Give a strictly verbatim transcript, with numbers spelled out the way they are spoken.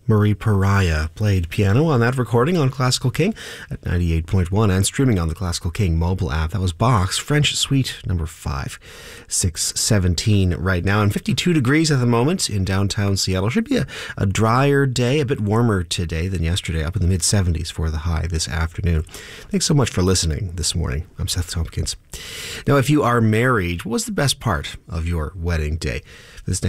Marie Pariah played piano on that recording on Classical King at ninety-eight point one and streaming on the Classical King mobile app. That was Bach's French Suite number five. six seventeen right now and fifty-two degrees at the moment in downtown Seattle. Should be a, a drier day, a bit warmer today than yesterday, up in the mid seventies for the high this afternoon. Thanks so much for listening this morning. I'm Seth Tompkins. Now, if you are married, what was the best part of your wedding day? This